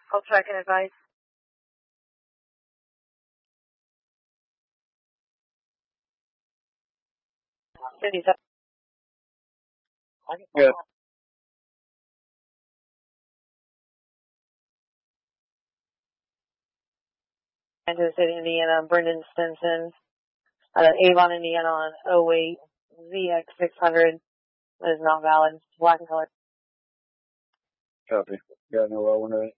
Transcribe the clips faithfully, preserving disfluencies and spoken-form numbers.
I'll check and advise. fifty-seven. Good. Kansas City, Indiana, Brendan Stinson, uh, Avon, Indiana on oh eight Z X six hundred. That is not valid. Black and color. Copy. Got no L one eight.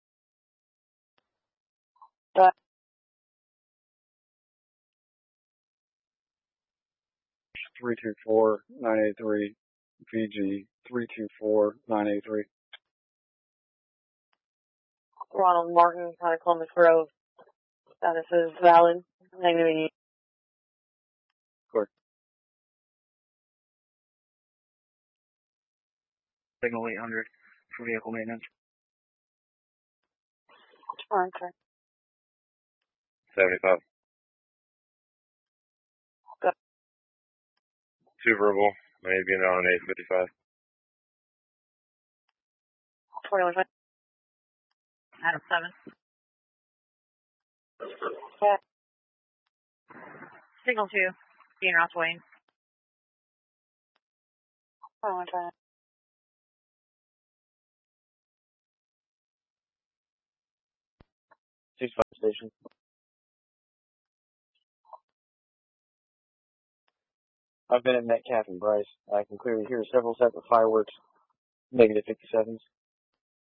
Uh, three two four nine eight three V G three two four nine eight three. Ronald Martin, out of Columbus Grove. Status is valid. Negative. Clear. Signal eight hundred for vehicle maintenance. Okay. seventy-five. Go. Two verbal. Maybe on eight fifty-five. twenty-one. Adam seven. Yeah. Signal two. Dean Ross Wayne. twenty-one. Six five station. I've been at Metcalf and Bryce. I can clearly hear several separate fireworks. Negative fifty-sevens.